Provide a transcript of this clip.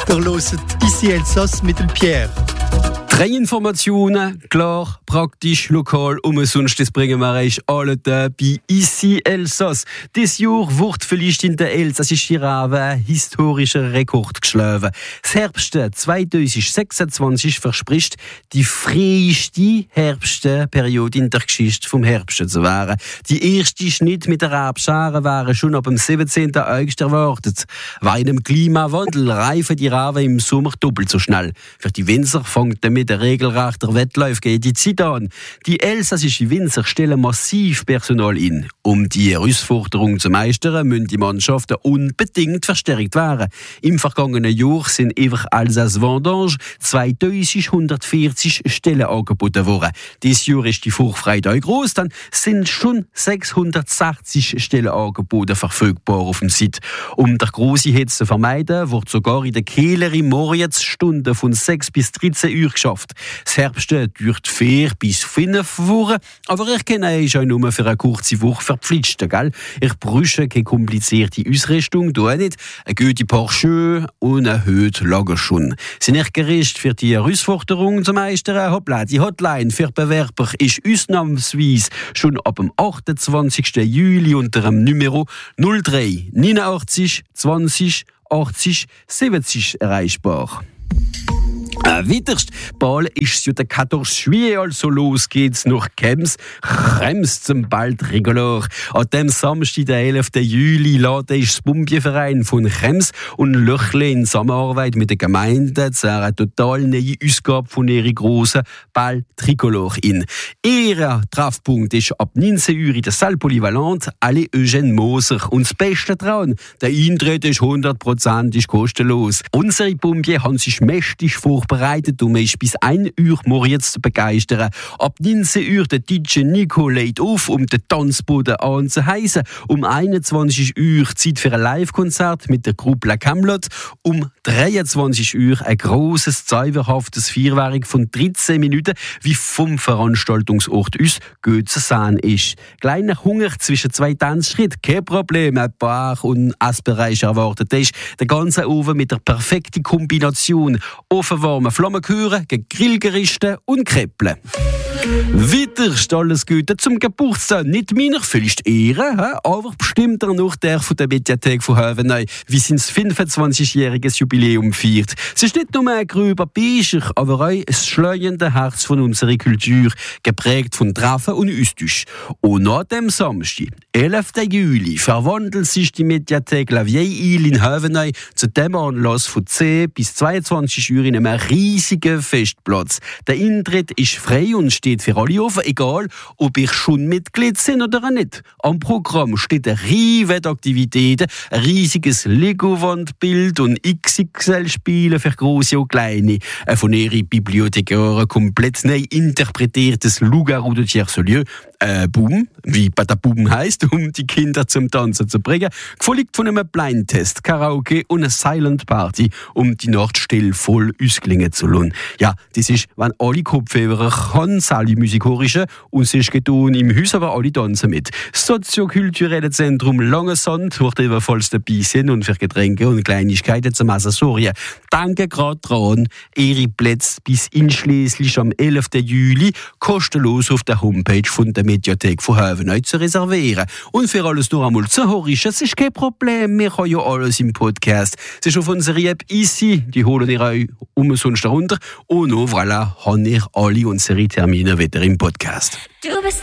Ihr hört «Ici Elsass» mit dem Pierre. 3 Informationen, klar, praktisch, lokal, sonst das bringen wir euch alle da bei «Ici Elsass». Dieses Jahr wird vielleicht in der elsassischen Rabe ein historischer Rekord geschlagen. Das Herbst 2026 verspricht die freieste Herbstperiode in der Geschichte vom Herbst zu werden. Die erste Schnitt mit der Rabschare waren schon ab dem 17. August erwartet. Wegen dem Klimawandel reifen die Raben im Sommer doppelt so schnell. Für die Winzer fängt damit der regelrechter Wettlauf geht die Zeit an. Die elsassischen Winzer stellen massiv Personal ein. Um die Herausforderung zu meistern, müssen die Mannschaften unbedingt verstärkt werden. Im vergangenen Jahr sind einfach Alsace Vendange 2140 Stellen angeboten worden. Dieses Jahr ist die Vorfreude auch gross, dann sind schon 660 Stellen angeboten verfügbar auf dem Site. Um der grosse Hitze zu vermeiden, wird sogar in der Kehler im Morgens Stunden von 6 bis 13 Uhr geschafft. Das Herbst dauert 4 bis 5 Wochen, aber ich kenne euch auch nur für eine kurze Woche verpflichtet, gell? Ich brauche keine komplizierte Ausrüstung, nicht. Eine gute Paar Schuhe und eine Hüte lagen schon. Sind nicht gerichtet für die Herausforderung zu meistern? Hoppla, die Hotline für Bewerber ist ausnahmsweise schon ab dem 28. Juli unter dem Numero 03 89 20 80 70 erreichbar. Weiterst bald ist es ja der 14. Juillet, also los geht's nach Krems zum bald Rigolor. An dem Samstag, der 11. Juli, lädt das Bumbieverein von Krems und Löchle in Zusammenarbeit mit der Gemeinde zu einer total neuen Ausgabe von ihrem grossen Ball Tricolor in. Ihr Treffpunkt ist ab 19 Uhr in der Salle Polyvalente alle Eugène Moser. Und das Beste daran, der Eintritt ist 100% kostenlos. Unsere Bumbier haben sich mächtig vorbereitet, um mich bis 1 Uhr morgens zu begeistern. Ab 19 Uhr der DJ Nico lädt auf, um den Tanzboden anzuheissen. Um 21 Uhr Zeit für ein Live-Konzert mit der Gruppe La Camelot. Um 23 Uhr ein grosses, zauberhaftes Feuerwerk von 13 Minuten, wie vom Veranstaltungsort aus gut zu sehen ist. Kleiner Hunger zwischen 2 Tanzschritten, kein Problem. Ein Bar- und Essbereich erwartet ist. Der ganze Ofen mit der perfekten Kombination ofenwarme Flammenkuchen, Grillgerichte und Kreppeln. Weiter alles Gute zum Geburtstag. Nicht meiner, vielleicht Ehre, aber bestimmt auch noch der von der Mediathek von Hövenay, wie sein 25-jähriges Jubiläum feiert. Es ist nicht nur ein grüber Beischer, aber auch ein schleunendes Herz von unserer Kultur, geprägt von Treffen und Austausch. Und nach dem Samstag, 11. Juli, verwandelt sich die Mediathek La Vieille Ile in Hövenay zu dem Anlass von 10 bis 22 Uhr in einem riesigen Festplatz. Der Eintritt ist frei und steht für alle offen, egal ob ich schon Mitglied bin oder nicht. Am Programm steht eine Reihe Aktivitäten, ein riesiges Lego-Wandbild und XXL-Spiele für grosse und kleine. Ein von ihren Bibliothekaren komplett neu interpretiertes Loup-garou de Tierce-Lieu, Boom, wie Badaboom heisst, um die Kinder zum Tanzen zu bringen, gefolgt von einem Blindtest, Karaoke und einer Silent Party, um die Nacht still voll ausklingen zu lassen. Ja, das ist, wenn alle Kopfhörer haben, alle musikorischen, und es ist getan im Haus, aber alle tanzen mit. Das soziokulturelle Zentrum Langesand wird ebenfalls dabei sein und für Getränke und Kleinigkeiten zum Accessorien. Danke gerade dran, ihre Plätze bis einschließlich am 11. Juli kostenlos auf der Homepage von der Mediathek von Hövenay zu reservieren. Und für alles nur einmal zu hören, es ist kein Problem, wir haben ja alles im Podcast. Es ist auf unserer App «Ici», die holen ihr euch umsonst runter. Und voilà, haben ihr alle unsere Termine wieder im Podcast.